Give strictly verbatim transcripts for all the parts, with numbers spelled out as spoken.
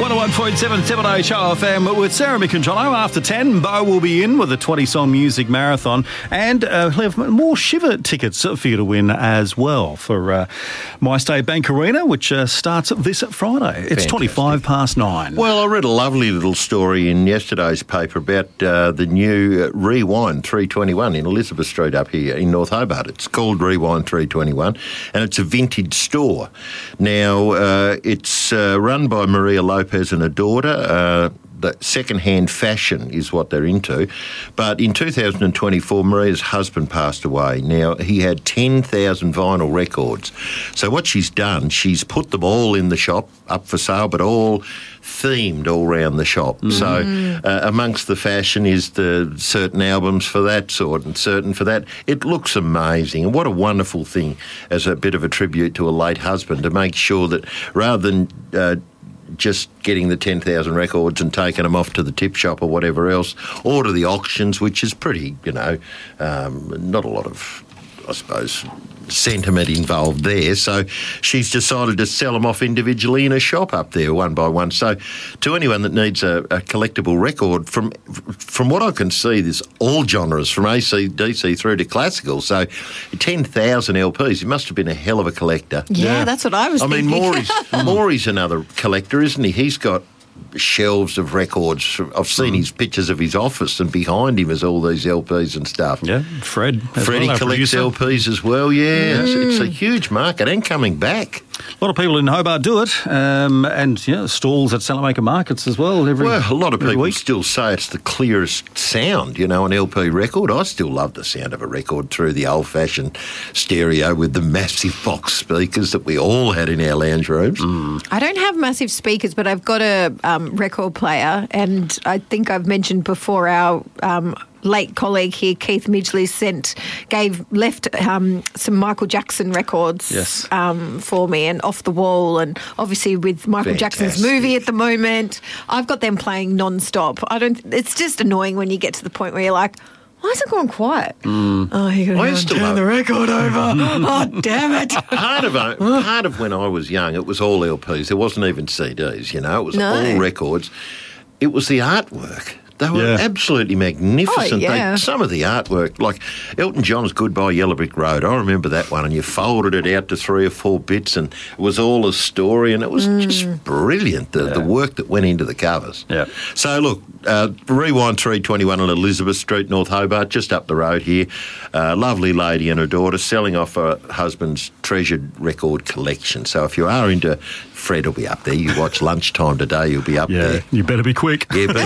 one oh one point seven seven H O F M with Sarah, Mick and Jono. After ten, Bo will be in with a twenty-song music marathon, and uh, we'll have more Shiver tickets for you to win as well for uh, MyState Bank Arena, which uh, starts this Friday. It's Fantastic. twenty-five past nine. Well, I read a lovely little story in yesterday's paper about uh, the new uh, Rewind three twenty-one in Elizabeth Street up here in North Hobart. It's called Rewind three twenty-one, and it's a vintage store. Now, uh, it's uh, run by Maria Lopez and her daughter. Uh, the second-hand fashion is what they're into. But in two thousand twenty-four, Maria's husband passed away. Now, he had ten thousand vinyl records. So what she's done, she's put them all in the shop, up for sale, but all themed all around the shop. Mm. So uh, amongst the fashion is the certain albums for that sort and certain for that. It looks amazing. And what a wonderful thing as a bit of a tribute to a late husband to make sure that rather than uh, just getting the ten thousand records and taking them off to the tip shop or whatever else, or to the auctions, which is pretty, you know, um, not a lot of, I suppose, sentiment involved there. So she's decided to sell them off individually in a shop up there, one by one. So to anyone that needs a, a collectible record, from from what I can see, there's all genres, from A C D C through to classical. So ten thousand L Ps, he must have been a hell of a collector. Yeah, yeah. That's what I was I thinking. mean, Maury's, Maury's another collector, isn't he? He's got shelves of records. I've seen mm. his pictures of his office, and behind him is all these L Ps and stuff. Yeah, Fred. Freddie well, collects L Ps as well, yeah. Mm. It's, it's a huge market and coming back. A lot of people in Hobart do it, um, and you know, stalls at Salamaker markets as well. Every, well, a lot of people week. still say it's the clearest sound, you know, an L P record. I still love the sound of a record through the old-fashioned stereo with the massive box speakers that we all had in our lounge rooms. Mm. I don't have massive speakers, but I've got a um, record player, and I think I've mentioned before our um, late colleague here, Keith Midgley, sent, gave, left um, some Michael Jackson records yes. um, for me, and Off the Wall, and obviously with Michael Fantastic. Jackson's movie at the moment, I've got them playing non-stop. I don't. It's just annoying when you get to the point where you're like, why is it going quiet? Mm. Oh, you're going to turn the record over. Oh, damn it. Part of, part of when I was young, it was all L Ps. There wasn't even C Ds, you know. It was No. all records. It was the artwork. They were Yeah. absolutely magnificent. Oh, yeah. They, some of the artwork, like Elton John's Goodbye Yellow Brick Road, I remember that one, and you folded it out to three or four bits, and it was all a story, and it was Mm. just brilliant, the, Yeah. the work that went into the covers. Yeah. So, look, uh, Rewind three twenty-one on Elizabeth Street, North Hobart, just up the road here. Uh, lovely lady and her daughter selling off her husband's treasured record collection. So if you are into, Fred will be up there. You watch Lunchtime today, you'll be up Yeah, there. you better be quick. Yeah, but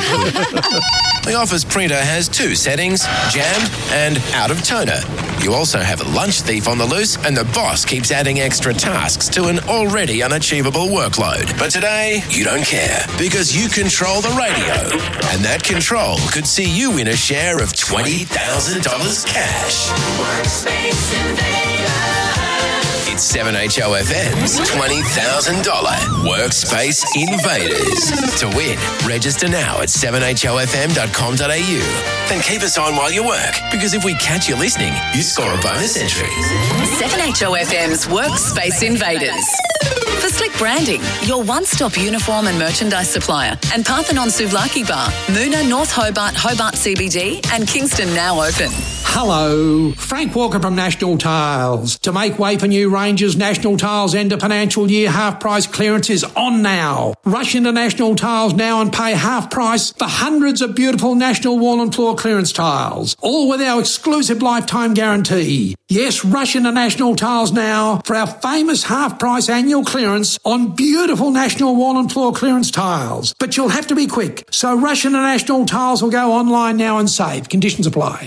The Office printer has two settings, jam and out of toner. You also have a lunch thief on the loose, and the boss keeps adding extra tasks to an already unachievable workload. But today, you don't care, because you control the radio. And that control could see you win a share of twenty thousand dollars cash. Workspace Invader. It's seven H O F M's twenty thousand dollars Workspace Invaders. To win, register now at seven H O F M dot com dot a u. Then keep us on while you work, because if we catch you listening, you score a bonus entry. seven H O F M's Workspace Invaders. For slick branding, your one-stop uniform and merchandise supplier, and Parthenon Souvlaki Bar, Moona, North Hobart, Hobart C B D, and Kingston now open. Hello, Frank Walker from National Tiles. To make way for new ranges, National Tiles end of financial year half price clearance is on now. Rush into National Tiles now and pay half price for hundreds of beautiful National wall and floor clearance tiles, all with our exclusive lifetime guarantee. Yes, rush into National Tiles now for our famous half price annual clearance on beautiful National wall and floor clearance tiles. But you'll have to be quick, so rush into National Tiles or go online now and save. Conditions apply.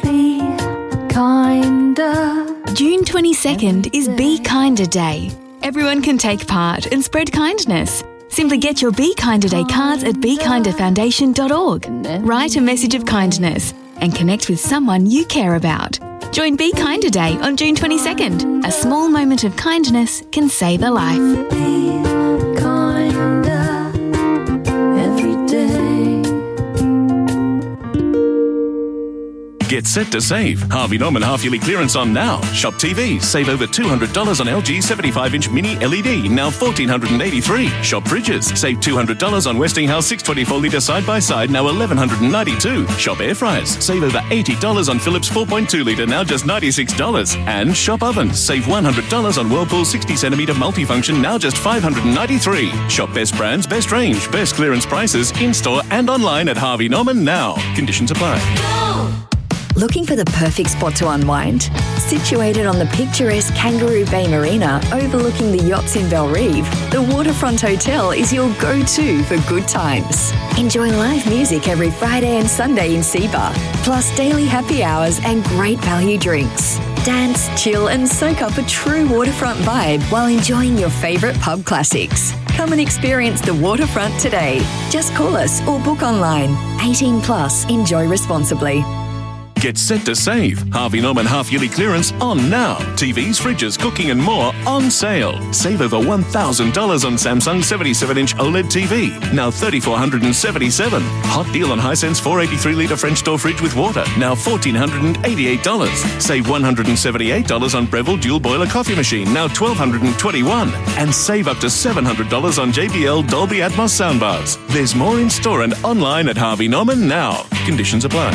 Kinder. June twenty-second is Be Kinder Day. Everyone can take part and spread kindness. Simply get your Be Kinder Day cards at be kinder foundation dot org. Write a message of kindness and connect with someone you care about. Join Be Kinder Day on June twenty-second. A small moment of kindness can save a life. Be kinder every day. Get set to save. Harvey Norman half-yearly clearance on now. Shop T Vs. Save over two hundred dollars on L G seventy-five inch mini L E D, now one thousand four hundred eighty-three dollars. Shop Fridges. Save two hundred dollars on Westinghouse six twenty-four litre side-by-side, now one thousand one hundred ninety-two dollars. Shop Air Fryers. Save over eighty dollars on Philips four point two litre, now just ninety-six dollars. And Shop Ovens. Save one hundred dollars on Whirlpool sixty centimetre multifunction, now just five hundred ninety-three dollars. Shop best brands, best range, best clearance prices in-store and online at Harvey Norman now. Conditions apply. Looking for the perfect spot to unwind? Situated on the picturesque Kangaroo Bay Marina overlooking the yachts in Belrive, the Waterfront Hotel is your go-to for good times. Enjoy live music every Friday and Sunday in Seabar, plus daily happy hours and great value drinks. Dance, chill and soak up a true waterfront vibe while enjoying your favourite pub classics. Come and experience the Waterfront today. Just call us or book online. eighteen plus, enjoy responsibly. Get set to save. Harvey Norman half-yearly clearance on now. T Vs, fridges, cooking and more on sale. Save over one thousand dollars on Samsung seventy-seven inch OLED T V, now three thousand four hundred seventy-seven dollars. Hot deal on Hisense four hundred eighty-three litre French door fridge with water, now one thousand four hundred eighty-eight dollars. Save one hundred seventy-eight dollars on Breville dual boiler coffee machine, now one thousand two hundred twenty-one dollars. And save up to seven hundred dollars on J B L Dolby Atmos soundbars. There's more in store and online at Harvey Norman now. Conditions apply.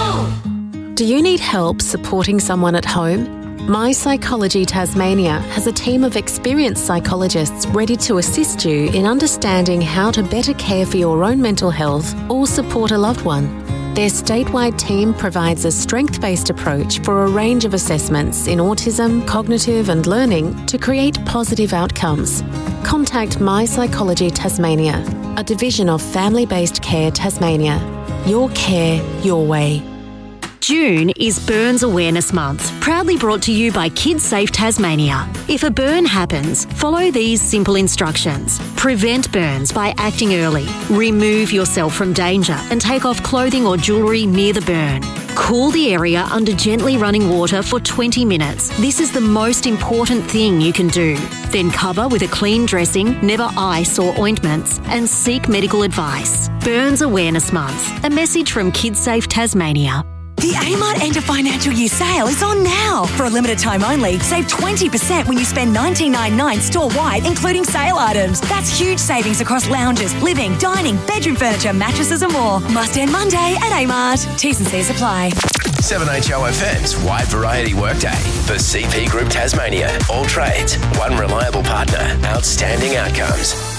Do you need help supporting someone at home? My Psychology Tasmania has a team of experienced psychologists ready to assist you in understanding how to better care for your own mental health or support a loved one. Their statewide team provides a strength-based approach for a range of assessments in autism, cognitive and learning to create positive outcomes. Contact My Psychology Tasmania, a division of Family-Based Care Tasmania. Your care, your way. June is Burns Awareness Month, proudly brought to you by KidSafe Tasmania. If a burn happens, follow these simple instructions. Prevent burns by acting early. Remove yourself from danger and take off clothing or jewellery near the burn. Cool the area under gently running water for twenty minutes. This is the most important thing you can do. Then cover with a clean dressing, never ice or ointments, and seek medical advice. Burns Awareness Month, a message from KidSafe Tasmania. The Amart End of Financial Year sale is on now. For a limited time only, save twenty percent when you spend nineteen ninety-nine store-wide, including sale items. That's huge savings across lounges, living, dining, bedroom furniture, mattresses and more. Must end Monday at Amart. T's and C's apply. seven H O F M's Wide Variety Workday for C P Group Tasmania. All trades, one reliable partner, outstanding outcomes.